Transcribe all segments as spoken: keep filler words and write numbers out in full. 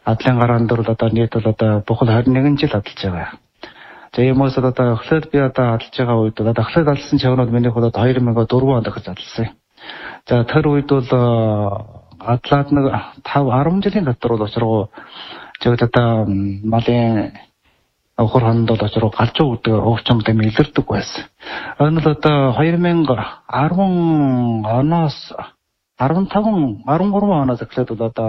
Адлын гараанд бол одоо нийт бол одоо бухал двадцать один жил адалж байгаа. За ийм үс одоо эхлээд би одоо адалж байгаа үед одоо эхлээд адалсан чагнууд миний хувьд две тысячи четыре онд гэж адалсан. За тэр үед бол адлаад нэг five ten жилийн дотор бол очроо жигд одоо малын охор хонд бол очроо галж өгдөг өвчмөд илэрдэг байсан. Энэ л одоо две тысячи ten оноос fifteen thirteen оноос эхлээд бол одоо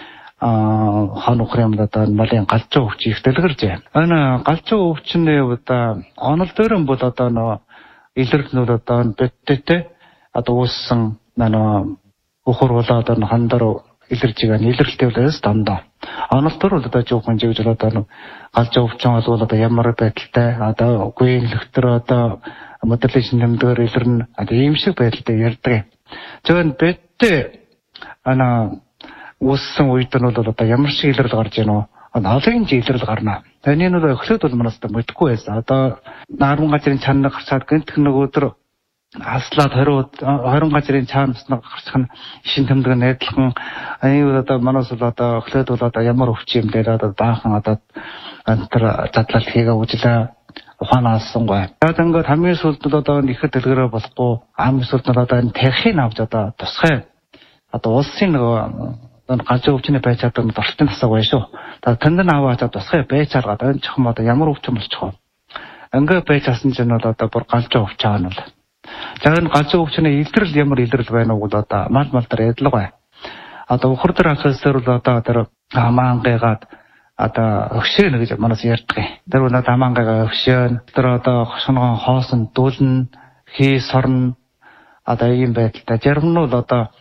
хан ухрын одоо малын галж өвч их дэлгэрж байна. Энэ галж өвчний одоо онол дээр бол одоо нөө илэрхнүүд одоо бэттэй одоо ууссан нөө өхөр болоод энэ хандар илэрж байгаа илэрлэлтэй болоос дандаа. Онол дээр бол одоо жоохон жигж одоо галж өвчин бол одоо ямар байдалтай одоо гүйнлэгтэр одоо моделизм нэмдгээр илэрнэ одоо ийм шиг байдалтай ярьдаг. зөвхөн бэттэй ана уссан үед нь бол одоо ямар шиг илрэл гарч ийнө алын жилрэл гарна. Таны нь эхлээд бол манаас мэдхгүй байсан. Одоо наран газрын чанар гарчаад гэнтх нэг өдөр аслаад twenty газрын чанаас гарчих нь шин тэмдэг найдалхан аюу одоо манаас бол одоо эхлээд бол одоо ямар өвч юм дээр одоо баахан одоо антар задлал хийгээ үжилээ ухаанаас гоо. Тэгээд ингээд хамгийн сүүлд одоо ихэд дэлгэрээ болохгүй ам сүүлд нь одоо энэ тархийг авч одоо тусгай одоо улсын нөгөө галж өвчний байж чаддаг дорчны тасаг байна шүү. Тэгээд тэнд нь аваад тусгай байж чаргаад энэ чухам одоо ямар өвчин болчих вэ? Ингээ байж часан чинь бол одоо бүр галж өвч аа нь бол. За энэ галж өвчний илрэл ямар илрэл байна уу бол одоо мал мал дээр ядлаг бай. Одоо ухар дээр асуусаар бол одоо тэр амаангайгаад одоо өгшөөнө гэж манаас ярьдаг. Тэр бол амаангайгаа өгшөөн. Тэр одоо хошгонгон хоосон дүүлэн хий сорн одоо ийм байдалтай. Зарим нь бол одоо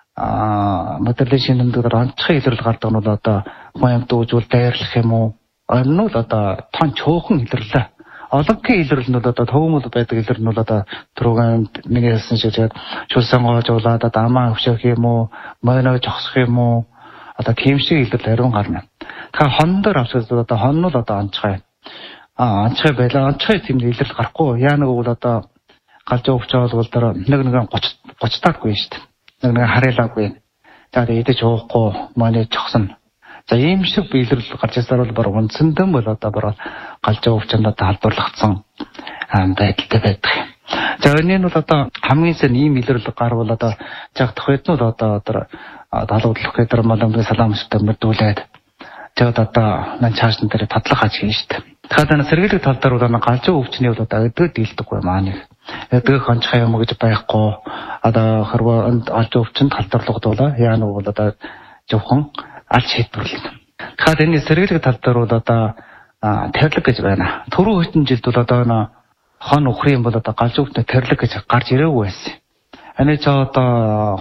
а моделизм нэмдгээр онцгой илрэл гардаг нь бол одоо хүн дүүжүүл дайрлах юм уу? Энэ нь одоо тон чуухан илрлээ. Олонгийн илрэл нь одоо төвөмөл байдаг илрэл нь одоо түрүүн нэг хэлсэн шиг шулсан гоожуулаад одоо амаа өвшөх юм уу? Мойноо жогсох юм уу? Одоо тийм шиг илрэл ариун гарна. Тэгэхээр хон дээр авчирд одоо хон нь л одоо онцгой. А онцгой байлаа. Онцгой тийм илрэл гарахгүй. Яа нэг бол одоо галж өвчөөл бол тэр нэг нэг thirty таадгүй шүү дээ. Нэг нэг харилаагүй. За тэгээд идэж уухгүй манай чогсон. За ийм шиг биелрэл гарч ирсээр бол баг үндсэндэн бол одоо баг галж өвчөнд одоо халдварлагдсан байдалтай байдаг. За энэ нь бол одоо хамгийн сайн ийм илрэл гарвал одоо жаг тохиод нь одоо одоо талуудлах гэдэг маламжийн салам өстэй мэдүүлээд тэгээд одоо нан чаашн дээр татлах аж хийн шүү дээ. Тэгэхээр энэ сэргийлэх тал дээр бол галж өвчний бол одоо өдөө дийлдэггүй маань. Эдгээр хончхай юм гэж байхгүй. Одоо хэрвээ галж өвчөнд халдварлагдвал яа нэг бол одоо зөвхөн аль шийдвэрлэнэ. Тэгэхээр энэ сэргийлэх тал дээр бол одоо тэрлэг гэж байна. Түрүү хэдэн жилд бол одоо энэ хон ухрын бол одоо галж өвчний тэрлэг гэж гарч ирээгүй байсан. Энэ ч одоо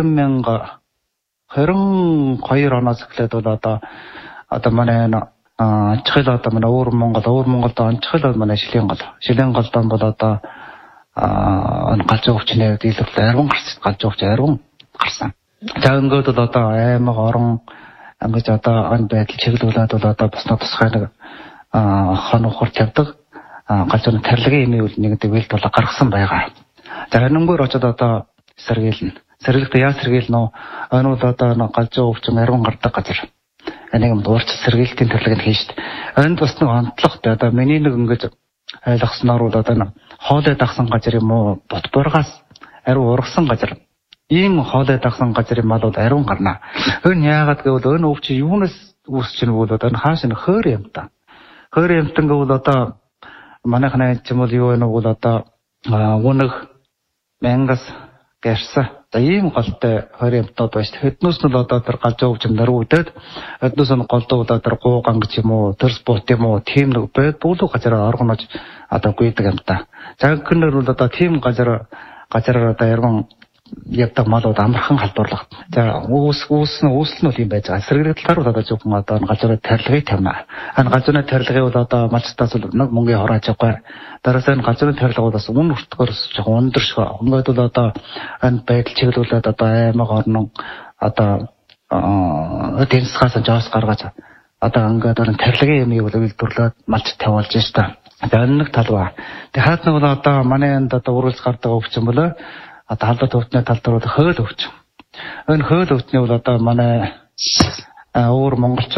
twenty twenty-two оноос эхлээд бол одоо одоо манай анчхал одоо манай өвөр Монгол өвөр Монголд анчхал манай шилийн гол шилийн голд бол одоо а галж өвчний дийлрэл ариун гарсан галж өвч ариун гарсан. За ингээд бол одоо аймаг орон ингэж одоо ан байдал чиглүүлээд бол одоо бас тусгай нэг хон ухар тавьдаг галж өвчний тэрлэгийн юм нэг дэвэлт бол гаргасан байгаа. За энэнгөр очоод одоо сэргийлнэ. Сэргийлэхдээ яа сэргийлнэ вэ? Энэ бол одоо галж өвчин ариун гардаг газар. Энийг юм дуурч сэргийлтийн төрлөг хийн шүү дээ. Энд бас нэг онцлогтой одоо миний нэг ингэж ойлгосноор бол одоо хоолой дагсан газар юм уу бот боргоос ариун ургасан газар. Ийм хоолой дагсан газрын мал бол ариун гарна. Энэ яагаад гэвэл энэ өвч юунаас үүсч ийн бол одоо хааш нь хойр юм та. Хойр юмтан гэвэл одоо манайхнаа ч юм бол юу вэ бол одоо үнэг мянгас гэрса. За ийм голтой хойр юмтууд байж хэднээс нь одоо тэр галж өвчм наруу үдээд хэднээс нь голдоо одоо тэр гууган гэж юм уу төрс бут юм уу тийм нэг байд бүлэг газараа оргоноож одоо гүйдэг юм та. За гэнээр бол одоо тийм газар газараар одоо ярган явдаг малууд амархан халдварлагдана. За үүс үүс нь үүсэл нь бол юм байж байгаа. Сэргийлэх талаар бол одоо зөвхөн одоо галзуурын тарилгыг тавина. Энэ галзуурын тарилгыг бол одоо малчтаас бол нэг мөнгөний хороож байгаа. Дараасаа энэ галзуурын тарилга бол бас үн өртгөөр жоохон өндөр шүү. Ингээд бол одоо энэ байдал чиглүүлээд одоо аймаг орнон одоо тэнцгээс жоос гаргаж одоо ингээд энэ тарилгын юм бол үйлдвэрлээд малч тавиулж штэ. За энэ нэг тал ба. Тэгээ хаад нэг бол одоо манай энд одоо үргэлж гардаг өвчин болоо одоо халдвар төвчний тал дээр хөл өвчин. Энэ хөл өвчний бол одоо манай өвөр монголч